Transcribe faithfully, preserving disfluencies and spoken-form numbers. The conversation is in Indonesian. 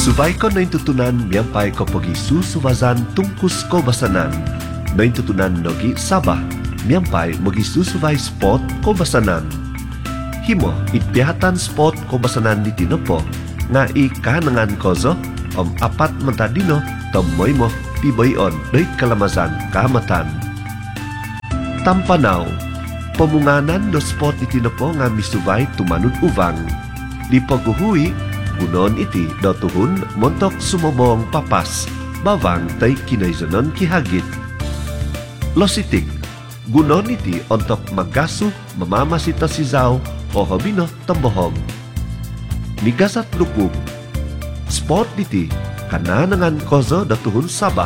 Subay ko na tutunan miyampay ko pagi susubazan tungkus ko basanan. Na tutunan nogi sabah miyampay magi susubay spot ko basanan. Himo itpihatan spot ko basanan di tinopo nga ikanangan kozo om apat mentadino tomoy mo pibayon doy kalamazan kamatan. Tampanaw pemunganan do spot iti nopo nga misubay tumanun uvang. Di paguhui gunon iti do tuhun montok sumobong papas bawang tay kinaizanon kihagit. Lositik gunon iti ontok maggasu mamamasita si Zao o habino tambohom. Migasat lukub spot iti kananangan kozo do tuhun sabah